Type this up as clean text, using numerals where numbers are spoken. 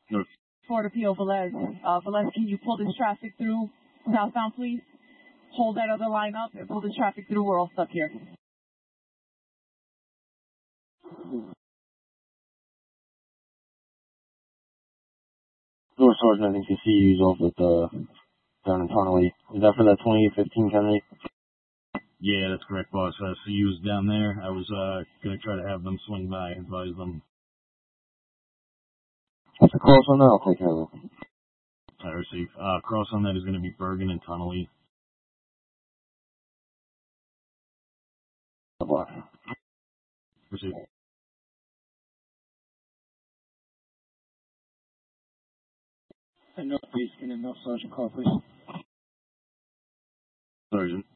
No. Florida PO Velez. Velez, can you pull this traffic through southbound, please? Hold that other line up and pull this traffic through. We're all stuck here. Door Sergeant, I think you see you's off at down in Tonaway. Is that for that 2815 Kennedy? Yeah, that's correct, boss. CU's down there. I was gonna try to have them swing by and advise them. What's the cross on that? I'll take care of it. I receive. Cross on that is gonna be Bergen and Tonaway. Receive. No, please. Can I know Sergeant call, please? Sergeant.